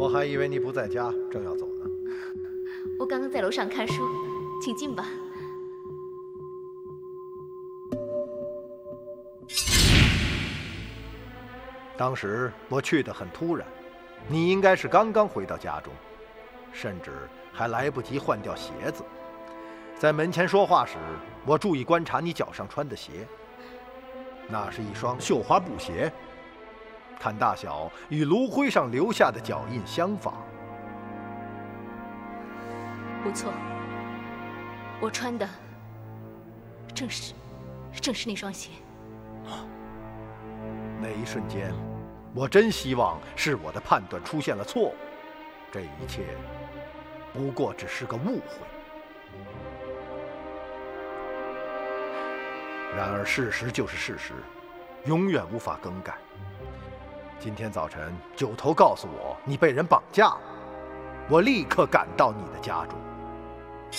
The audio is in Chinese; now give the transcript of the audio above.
我还以为你不在家，正要走呢。 我刚刚在楼上看书，请进吧。 当时我去得很突然，你应该是刚刚回到家中，甚至还来不及换掉鞋子。在门前说话时，我注意观察你脚上穿的鞋，那是一双绣花布鞋，看大小与炉灰上留下的脚印相仿。 不错，我穿的正是那双鞋。 那一瞬间，我真希望是我的判断出现了错误，这一切不过只是个误会。然而事实就是事实，永远无法更改。今天早晨九头告诉我你被人绑架了，我立刻赶到你的家中。